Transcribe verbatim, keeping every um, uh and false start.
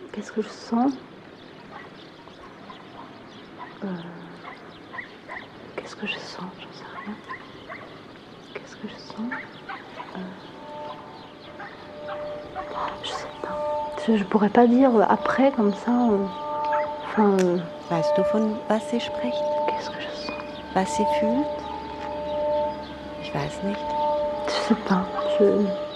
Qu'est-ce que je sens? euh, Qu'est-ce que je sens? J'en sais rien. Qu'est-ce que je sens? euh, Je sais pas. Je, je pourrais pas dire après comme ça. euh, Enfin, euh, Weißt du, von was sie spricht? qu'est-ce que je sens? Was sie fühlt? Ich weiß nicht. Je sais pas. Je...